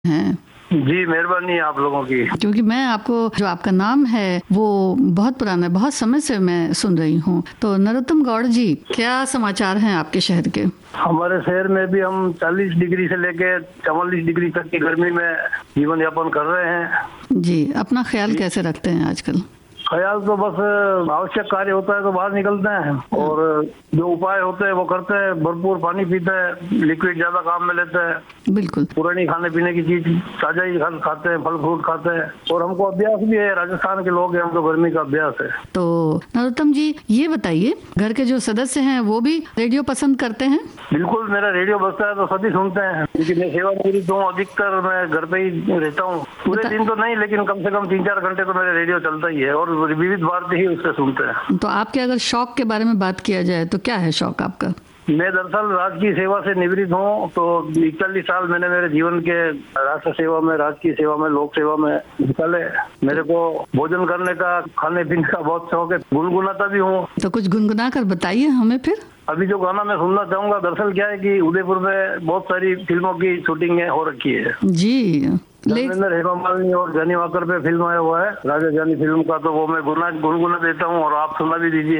हैं। जी, मेहरबानी है आप लोगों की। क्योंकि मैं आपको, जो आपका नाम है वो बहुत पुराना है, बहुत समय से मैं सुन रही हूँ। तो नरोत्तम गौड़ जी, क्या समाचार हैं आपके शहर के? हमारे शहर में भी हम 40 डिग्री से लेके 44 डिग्री तक की गर्मी में जीवन यापन कर रहे हैं। जी, अपना ख्याल कैसे रखते हैं आजकल? ख्याल तो बस आवश्यक कार्य होता है तो बाहर निकलते हैं, और जो उपाय होते हैं वो करते हैं। भरपूर पानी पीते हैं, लिक्विड ज्यादा काम में लेते हैं। बिल्कुल। पुरानी खाने पीने की चीज ताजा ही खाते हैं, फल फ्रूट खाते हैं। और हमको अभ्यास भी है, राजस्थान के लोग हैं, हमको गर्मी का अभ्यास है। तो नरोत्तम जी, ये बताइए, घर के जो सदस्य हैं वो भी रेडियो पसंद करते हैं? बिल्कुल, मेरा रेडियो बजता है तो सभी सुनते हैं, क्योंकि मैं सेवानिवृत्त हूँ। अधिकतर मैं घर पे ही रहता हूँ, पूरे दिन तो नहीं, लेकिन कम से कम 3-4 घंटे तो मेरा रेडियो चलता ही है, और विविध भारती ही उससे सुनते हैं। तो आपके अगर शौक के बारे में बात किया जाए तो क्या है शौक आपका? मैं दरअसल राजकीय सेवा से निवृत्त हूँ, तो 41 साल मैंने मेरे जीवन के राष्ट्र सेवा में, राजकीय सेवा में, लोक सेवा में निकाले। मेरे को भोजन करने का, खाने पीने का बहुत शौक है, गुनगुनाता भी हूँ। तो कुछ गुनगुना कर बताइए हमें फिर। अभी जो गाना मैं सुनना चाहूंगा, दरअसल क्या है कि उदयपुर में बहुत सारी फिल्मों की शूटिंग हो रखी है जी। धर्मेंद्र हेमा मालिनी और जानी वाकर पे फिल्म आया हुआ है, राजा जानी फिल्म का। तो वो मैं गुनगुना देता हूँ और आप सुना भी दीजिए।